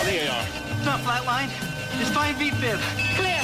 the AR. It's not flatline. It's 5 VFib. Clear.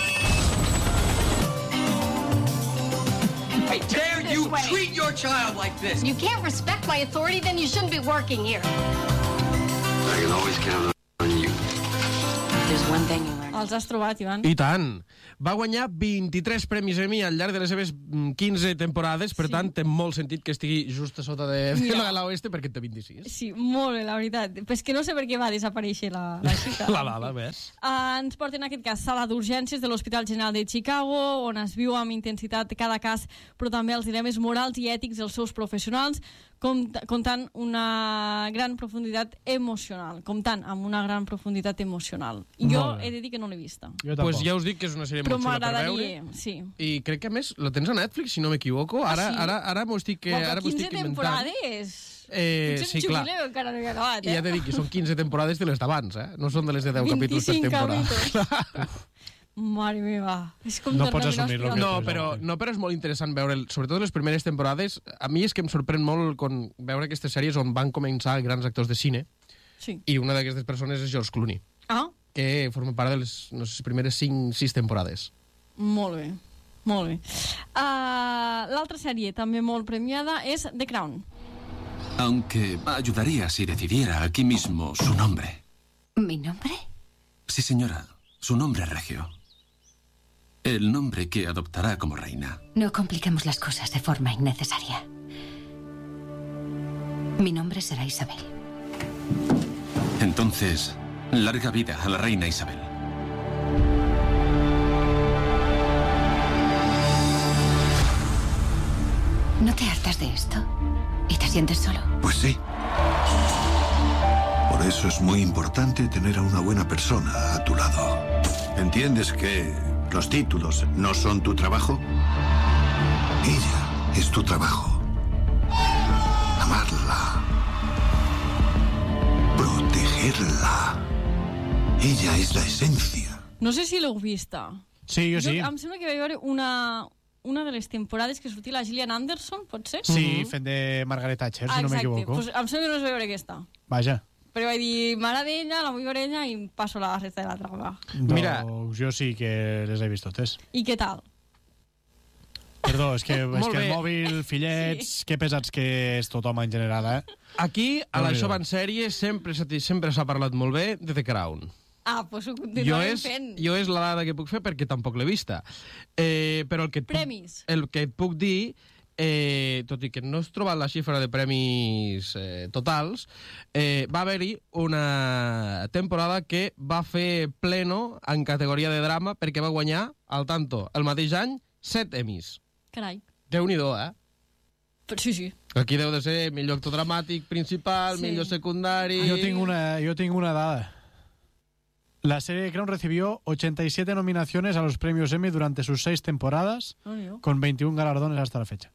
How dare you treat your child like this? You can't respect my authority, then you shouldn't be working here. I can always count on you. There's one thing you learn. Els has trobat, Ivan? I tant. Va guanyar 23 premis Emmy al llarg de les seves 15 temporades, per tant, té molt sentit que estigui just a sota de la gala oeste, perquè té 26. Sí, molt bé, la veritat. Però és que no sé per què va desaparèixer la xica. La dada, ves? Ens porten en aquest cas sala d'urgències de l'Hospital General de Chicago, on es viu amb intensitat cada cas, però també els dilemes morals i ètics dels seus professionals, comptant una gran profunditat emocional. Comptant amb una gran profunditat emocional. Jo he de dir que no l'he vista. Pues ja us dic que és una sèrie molt xula per veure. Sí. I crec que, a més, la tens a Netflix, si no m'equivoco. Ara m'ho estic inventant. 15 temporades... Sí, clar. Encara no he acabat, I ja t'he dit que són 15 temporades de les d'abans, no són de les de 10 capítols per temporada. Mare meva. És com no pots assumir-lo. No, però és molt interessant veure, sobretot les primeres temporades. A mi és que em sorprèn molt veure aquestes sèries on van començar grans actors de cine, i una d'aquestes persones és George Clooney, que forma part de les primeres 5-6 temporades. Molt bé, molt bé. L'altra sèrie, també molt premiada, és The Crown. Aunque ayudaría si decidiera aquí mismo su nombre. ¿Mi nombre? Sí, señora, su nombre regio. El nombre que adoptará como reina. No compliquemos las cosas de forma innecesaria. Mi nombre será Isabel. Entonces, larga vida a la reina Isabel. ¿No te hartas de esto? ¿Y te sientes solo? Pues sí. Por eso es muy importante tener a una buena persona a tu lado. ¿Entiendes que los títulos no son tu trabajo? Ella es tu trabajo. Amarla. Protegerla. Ella és la essència. No sé si l'heu vista. Sí, jo sí. Em sembla que vaig veure una de les temporades que sortia la Gillian Anderson, pot ser? Sí, fent de Margaret Thatcher, si no m'equivoco. Pues em sembla que no es va veure aquesta. Vaja. Però vaig dir, mare d'ella, la vull veure ella i passo la resta de la trama. Mira, jo sí que les he vist totes. I què tal? Perdó, és que el mòbil, fillets, que pesats que és tothom en general, Aquí, a la Jove en Sèrie, sempre s'ha parlat molt bé de The Crown. Pues ho continuarem fent. Jo és la dada que puc fer perquè tampoc l'he vista. Però el que et puc dir, tot i que no has trobat la xifra de premis totals, va haver-hi una temporada que va fer pleno en categoria de drama perquè va guanyar, al tanto, el mateix any, 7 Emmys. Carai. Déu-n'hi-do, Sí. Aquí deu de ser millor actor dramàtic principal, millor secundari... Yo tengo una dada. La serie de Crown recibió 87 nominaciones a los premios Emmy durante sus 6 temporadas, con 21 galardones hasta la fecha.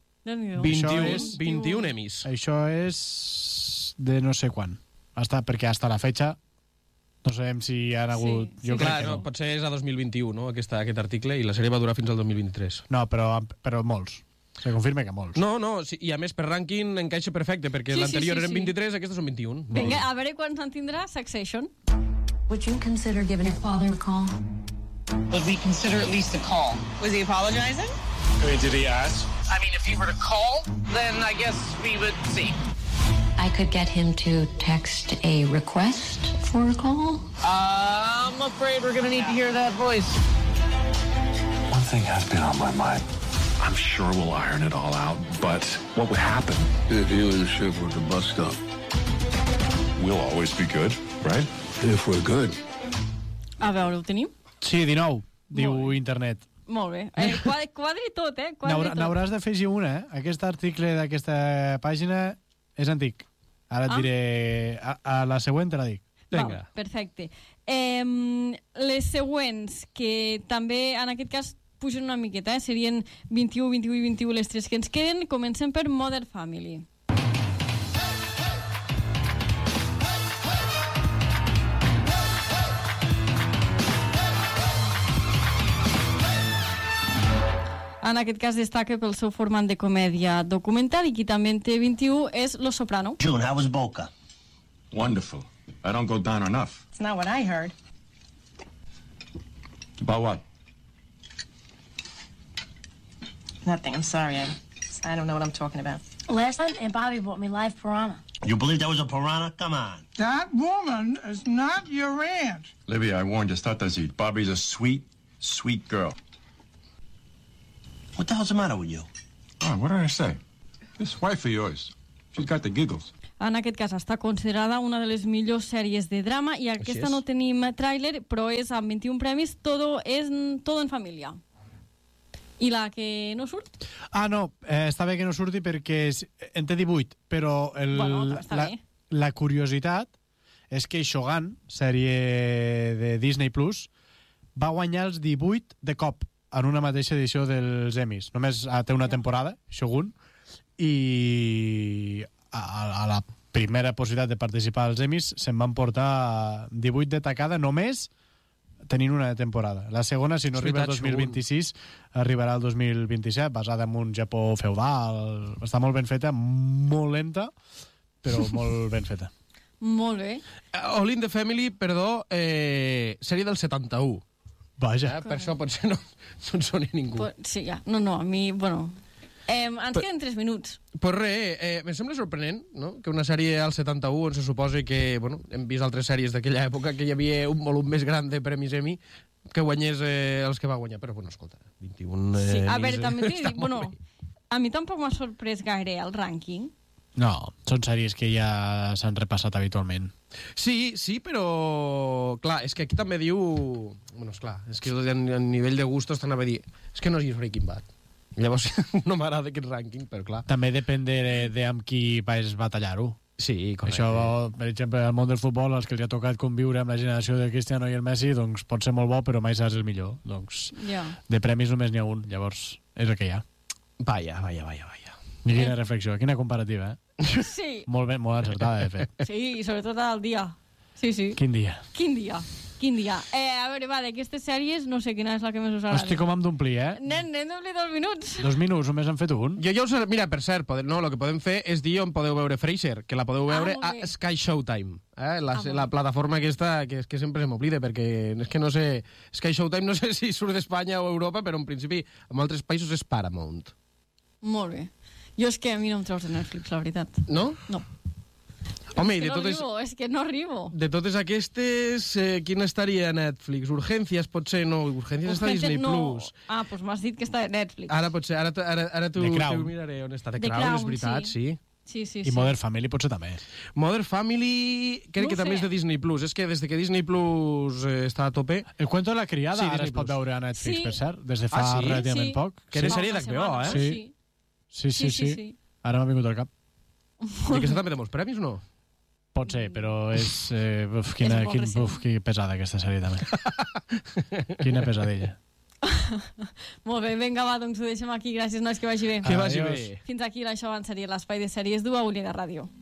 21 Emmys. Això és de no sé quan. Perquè hasta la fecha no sabem si han hagut... Sí, clar, no, potser és a 2021, no?, aquest article, i la sèrie va durar fins al 2023. No, però molts. Se confirma que molts. No, sí, i a més per rànquing encaixa perfecte, perquè l'anterior eren 23, aquestes són 21. Vinga, a veure quants en tindrà Succession. Would you consider giving your father a call? Would we consider at least a call? Was he apologizing? I mean, did he ask? I mean, if he were to call, then I guess we would see. I could get him to text a request for a call. I'm afraid we're going to need to hear that voice. One thing has been on my mind. I'm sure we'll iron it all out, but what would happen if you and Shiv were to bust up? We'll always be good, right? If we're good. A veure, ho tenim? Sí, 19, diu internet. Molt bé. Quadri tot, N'hauràs d'afegir una, Aquest article d'aquesta pàgina és antic. Ara et diré... A la següent te la dic. Vinga. Perfecte. Les següents, que també en aquest cas pugen una miqueta, serien 21, 21 i 21 les tres que ens queden. Comencem per Modern Family. En aquest cas destaca pel seu format de comèdia documental, i qui també en té 21 és Los Soprano. June, how was Boca? Wonderful. I don't go down enough. It's not what I heard. About what? Nothing. I'm sorry. I don't know what I'm talking about. Last night, Aunt Bobby bought me live piranha. You believe that was a piranha? Come on. That woman is not your aunt. Libby, I warned you, start to see. Bobby's a sweet, sweet girl. What the hell's the matter with you? Oh, what did I say? This wife of yours, she's got the giggles. En aquest cas està considerada una de les millors sèries de drama i aquesta no tenim tràiler, però és amb 21 premis, todo en família. I la que no surt? Ah, no, està bé que no surti perquè en té 18, però la curiositat és que Shogun, sèrie de Disney Plus, va guanyar els 18 de cop en una mateixa edició dels Emmys. Només té una temporada, Shogun, i a la primera possibilitat de participar als Emmys se'n van portar 18 de tacada només tenint una temporada. La segona, si no arriba al 2026, arribarà al 2027, basada en un Japó feudal. Està molt ben feta, molt lenta, però molt ben feta. Molt bé. All in the Family, perdó, sèrie del 71. Vaja. Per això potser no en soni ningú. Sí, ja. No, a mi, bueno... ens queden 3 minuts. Pues res, me sembla sorprenent, no?, que una sèrie al 71 on se suposa que, bueno, hem vist altres sèries d'aquella època que hi havia un volum més gran de premis Emmy que guanyés els que va guanyar, però bueno, escolta, 21 sí, a veure, també t'he dit, bueno, a mi tampoc m'ha sorprès gaire el rànquing. No, són sèries que ja s'han repassat habitualment. Sí, però clar, és que aquí també diu, bueno, esclar, és que a nivell de gustos t'anava a dir, és que no és Breaking Bad. Llavors no m'agrada aquest rànquing, però clar. També depèn de amb qui vas batallar-ho. Sí, correcte. Això, per exemple, al món del futbol, els que els ha tocat conviure amb la generació de Cristiano i el Messi, doncs pot ser molt bo, però mai seràs el millor. Doncs de premis només n'hi ha un, llavors és el que hi ha. Vaja. I quina reflexió, quina comparativa, eh? Sí. Molt bé, molt encertada, de fet. Sí, i sobretot al dia. Sí. Quin dia? A veure, va, d'aquestes sèries, no sé quina és la que més us agrada. Hosti, com hem d'omplir, eh? N'hem d'omplir 2 minuts. 2 minuts, només hem fet un. Jo ja us... Mira, per cert, el que podem fer és dir on podeu veure Frasier, que la podeu veure a Sky Showtime. La plataforma aquesta, que sempre se m'oblida, perquè és que no sé... Sky Showtime no sé si surt d'Espanya o Europa, però en principi en altres països és Paramount. Molt bé. Jo és que a mi no em treus de Netflix, la veritat. No? No. Home, és que no arribo. De totes aquestes, quina estaria a Netflix? Urgències, potser no. Urgències està a Disney Plus. Ah, doncs m'has dit que està a Netflix. Ara potser, ara t'ho miraré on està. The Crown, és veritat, sí. Sí. I Modern Family potser també. Modern Family crec que també és de Disney Plus. És que des que Disney Plus està a tope... El cuento de la criada ara es pot veure a Netflix, per cert, des de fa relativament poc. Que era sèrie d'HBO, eh? Sí. Ara m'ha vingut al cap. I aquesta també té molts premis, no? Pot ser, però és... Quina pesada aquesta sèrie, també. Quina pesadella. Molt bé, vinga, va, doncs ho deixem aquí. Gràcies, nois, que vagi bé. Que vagi bé. Fins aquí l'Això en sèrie, l'espai de sèries d'UA Ràdio.